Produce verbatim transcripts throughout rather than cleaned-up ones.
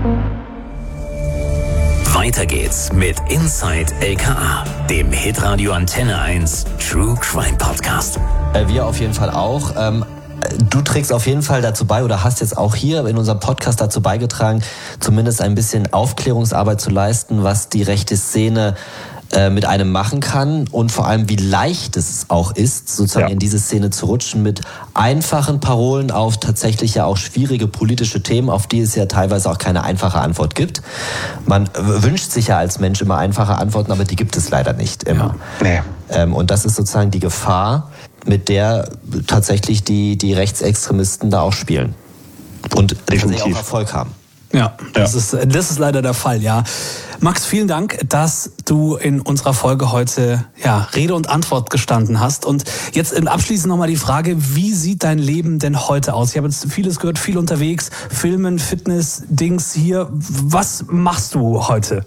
Weiter geht's mit Inside L K A, dem Hitradio Antenne eins True Crime Podcast. Äh, wir auf jeden Fall auch. Ähm, du trägst auf jeden Fall dazu bei oder hast jetzt auch hier in unserem Podcast dazu beigetragen, zumindest ein bisschen Aufklärungsarbeit zu leisten, was die rechte Szene äh, mit einem machen kann und vor allem, wie leicht es auch ist, sozusagen ja. in diese Szene zu rutschen mit einfachen Parolen auf tatsächlich ja auch schwierige politische Themen, auf die es ja teilweise auch keine einfache Antwort gibt. Man wünscht sich ja als Mensch immer einfache Antworten, aber die gibt es leider nicht immer. Ja. Nee. Ähm, und das ist sozusagen die Gefahr, mit der tatsächlich die, die Rechtsextremisten da auch spielen. Und tatsächlich auch Erfolg haben. Ja, das, ja. Ist, das ist leider der Fall, ja. Max, vielen Dank, dass du in unserer Folge heute ja, Rede und Antwort gestanden hast. Und jetzt abschließend nochmal die Frage, wie sieht dein Leben denn heute aus? Ich habe jetzt vieles gehört, viel unterwegs, Filmen, Fitness, Dings hier. Was machst du heute?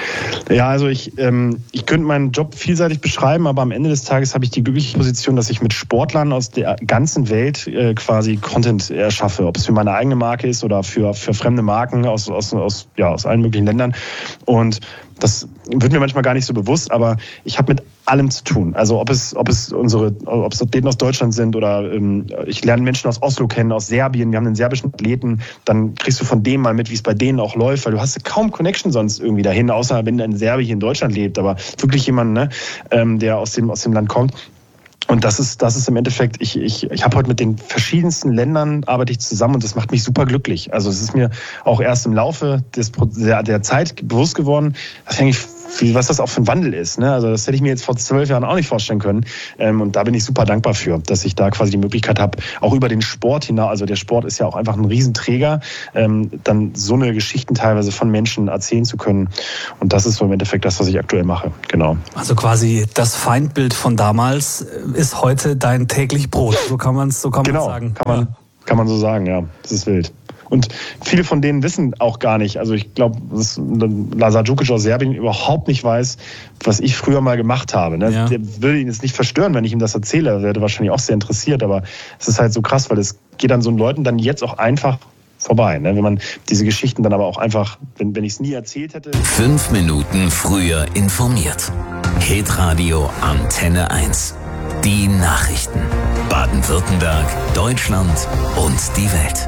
Ja, also ich, ähm, ich könnte meinen Job vielseitig beschreiben, aber am Ende des Tages habe ich die glückliche Position, dass ich mit Sportlern aus der ganzen Welt äh, quasi Content erschaffe, ob es für meine eigene Marke ist oder für, für fremde Marken aus, aus, aus, ja, aus allen möglichen Ländern. Und das wird mir manchmal gar nicht so bewusst, aber ich habe mit allem zu tun. Also ob es, ob es unsere, ob es Athleten aus Deutschland sind oder ähm, ich lerne Menschen aus Oslo kennen, aus Serbien. Wir haben einen serbischen Athleten. Dann kriegst du von dem mal mit, wie es bei denen auch läuft, weil du hast kaum Connection sonst irgendwie dahin, außer wenn ein Serbe hier in Deutschland lebt. Aber wirklich jemand, ne, ähm, der aus dem aus dem Land kommt. Und das ist, das ist im Endeffekt, ich, ich, ich habe heute mit den verschiedensten Ländern arbeite ich zusammen und das macht mich super glücklich. Also es ist mir auch erst im Laufe des, der, der Zeit bewusst geworden, dass eigentlich wie, was das auch für ein Wandel ist. Ne? Also das hätte ich mir jetzt vor zwölf Jahren auch nicht vorstellen können. Ähm, und da bin ich super dankbar für, dass ich da quasi die Möglichkeit habe, auch über den Sport hinaus, also der Sport ist ja auch einfach ein Riesenträger, ähm, dann so eine Geschichten teilweise von Menschen erzählen zu können. Und das ist so im Endeffekt das, was ich aktuell mache. Genau. Also quasi das Feindbild von damals ist heute dein täglich Brot. So kann man es so kann genau, man sagen. Kann man, ja. kann man so sagen, ja. Das ist wild. Und viele von denen wissen auch gar nicht, also ich glaube, dass Lazar Djukic aus Serbien überhaupt nicht weiß, was ich früher mal gemacht habe. Ne? Ja. Der würde ihn jetzt nicht verstören, wenn ich ihm das erzähle. Er wäre wahrscheinlich auch sehr interessiert, aber es ist halt so krass, weil es geht an so einen Leuten dann jetzt auch einfach vorbei. Ne? Wenn man diese Geschichten dann aber auch einfach, wenn, wenn ich es nie erzählt hätte. Fünf Minuten früher informiert. Hitradio Antenne eins. Die Nachrichten. Baden-Württemberg, Deutschland und die Welt.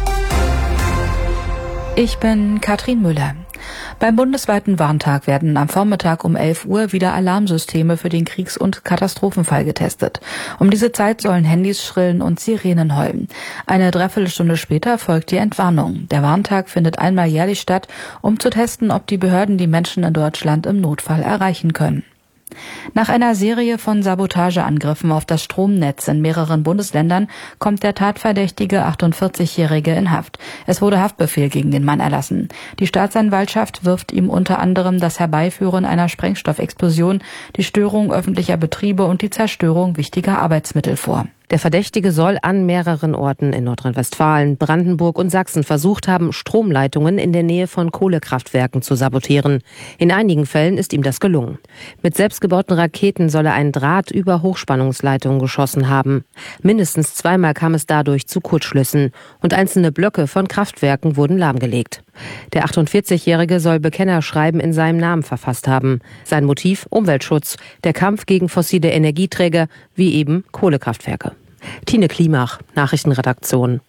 Ich bin Katrin Müller. Beim bundesweiten Warntag werden am Vormittag um elf Uhr wieder Alarmsysteme für den Kriegs- und Katastrophenfall getestet. Um diese Zeit sollen Handys schrillen und Sirenen heulen. Eine Dreiviertelstunde später folgt die Entwarnung. Der Warntag findet einmal jährlich statt, um zu testen, ob die Behörden die Menschen in Deutschland im Notfall erreichen können. Nach einer Serie von Sabotageangriffen auf das Stromnetz in mehreren Bundesländern kommt der tatverdächtige achtundvierzigjährige in Haft. Es wurde Haftbefehl gegen den Mann erlassen. Die Staatsanwaltschaft wirft ihm unter anderem das Herbeiführen einer Sprengstoffexplosion, die Störung öffentlicher Betriebe und die Zerstörung wichtiger Arbeitsmittel vor. Der Verdächtige soll an mehreren Orten in Nordrhein-Westfalen, Brandenburg und Sachsen versucht haben, Stromleitungen in der Nähe von Kohlekraftwerken zu sabotieren. In einigen Fällen ist ihm das gelungen. Mit selbstgebauten Raketen soll er einen Draht über Hochspannungsleitungen geschossen haben. Mindestens zweimal kam es dadurch zu Kurzschlüssen und einzelne Blöcke von Kraftwerken wurden lahmgelegt. Der achtundvierzigjährige soll Bekennerschreiben in seinem Namen verfasst haben. Sein Motiv Umweltschutz, der Kampf gegen fossile Energieträger wie eben Kohlekraftwerke. Tine Klimach, Nachrichtenredaktion.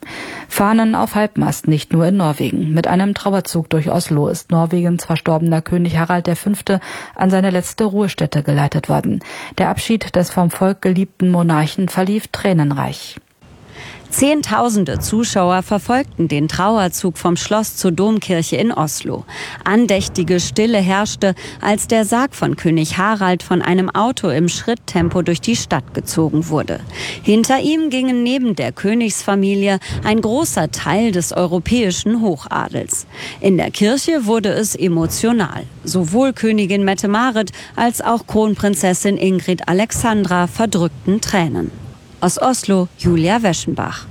Fahnen auf Halbmast, nicht nur in Norwegen. Mit einem Trauerzug durch Oslo ist Norwegens verstorbener König Harald der Fünfte an seine letzte Ruhestätte geleitet worden. Der Abschied des vom Volk geliebten Monarchen verlief tränenreich. Zehntausende Zuschauer verfolgten den Trauerzug vom Schloss zur Domkirche in Oslo. Andächtige Stille herrschte, als der Sarg von König Harald von einem Auto im Schritttempo durch die Stadt gezogen wurde. Hinter ihm gingen neben der Königsfamilie ein großer Teil des europäischen Hochadels. In der Kirche wurde es emotional. Sowohl Königin Mette-Marit als auch Kronprinzessin Ingrid Alexandra verdrückten Tränen. Aus Oslo, Julia Weschenbach.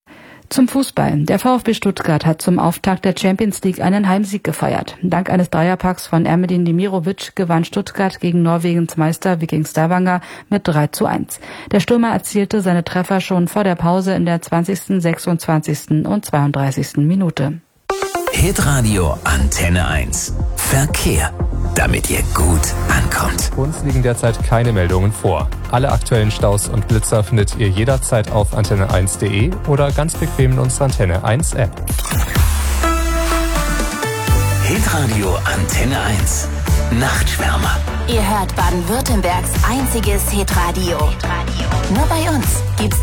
Zum Fußball. Der VfB Stuttgart hat zum Auftakt der Champions League einen Heimsieg gefeiert. Dank eines Dreierpacks von Ermedin Demirovic gewann Stuttgart gegen Norwegens Meister Viking Stavanger mit drei zu eins. Der Stürmer erzielte seine Treffer schon vor der Pause in der zwanzigsten, sechsundzwanzigsten und zweiunddreißigsten Minute. Hitradio Antenne eins. Verkehr, damit ihr gut ankommt. Uns liegen derzeit keine Meldungen vor. Alle aktuellen Staus und Blitzer findet ihr jederzeit auf antenne eins punkt de oder ganz bequem in unserer Antenne eins App. Hitradio Antenne eins. Nachtschwärmer. Ihr hört Baden-Württembergs einziges Hitradio. Nur bei uns gibt's